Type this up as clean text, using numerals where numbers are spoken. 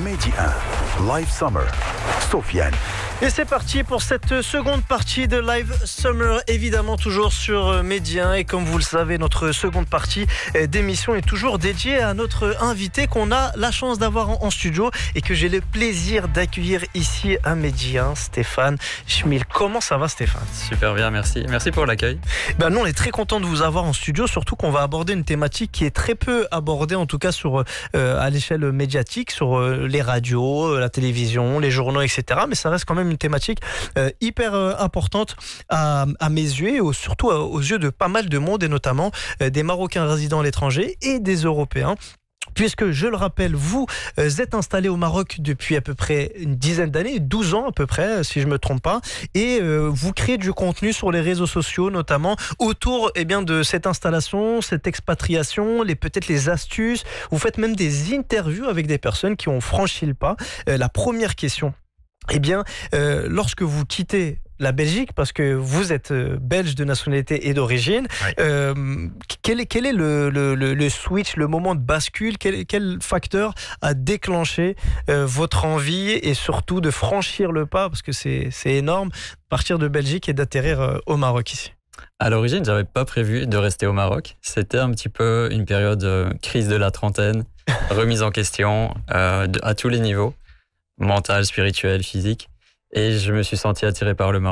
Mehdi 1, Live Summer, Sofiane. Et c'est parti pour cette seconde partie de Live Summer, évidemment toujours sur Mehdi 1. Et comme vous le savez, notre seconde partie d'émission est toujours dédiée à notre invité qu'on a la chance d'avoir en studio et que j'ai le plaisir d'accueillir ici à Mehdi 1, Stéphane Schmil. Comment ça va, Stéphane? Super bien, merci. Merci pour l'accueil. Nous, on est très content de vous avoir en studio, surtout qu'on va aborder une thématique qui est très peu abordée, en tout cas à l'échelle médiatique, sur les radios, la télévision, les journaux, etc. Mais ça reste quand même une thématique hyper importante à mes yeux et surtout aux yeux de pas mal de monde et notamment des Marocains résidant à l'étranger et des Européens. Puisque, je le rappelle, vous êtes installé au Maroc depuis à peu près une dizaine d'années, 12 ans à peu près, si je ne me trompe pas, et vous créez du contenu sur les réseaux sociaux, notamment autour de cette installation, cette expatriation, peut-être les astuces. Vous faites même des interviews avec des personnes qui ont franchi le pas. La première question, lorsque vous quittez la Belgique, parce que vous êtes belge de nationalité et d'origine, oui. Quel est le switch, le moment de bascule, quel facteur a déclenché votre envie et surtout de franchir le pas, parce que c'est énorme, partir de Belgique et d'atterrir au Maroc ici? À l'origine, j'avais pas prévu de rester au Maroc. C'était un petit peu une période crise de la trentaine, remise en question à tous les niveaux, mental, spirituel, physique. Et je me suis senti attiré par le Maroc.